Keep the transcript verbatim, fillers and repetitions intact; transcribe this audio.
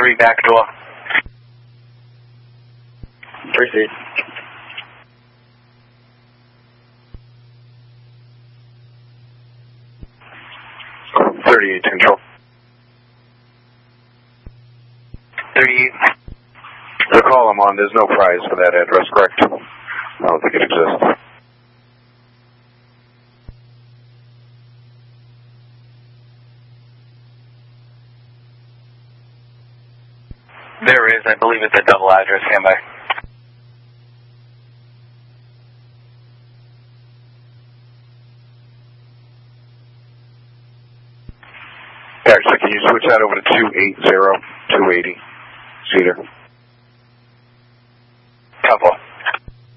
three back door. Proceed. thirty-eight control. thirty-eight. The call I'm on, there's no prize for that address, correct? I don't think it exists. There is, I believe it's a double address, standby. Actually, can you switch that over to two eighty, two eighty, Cedar? Couple.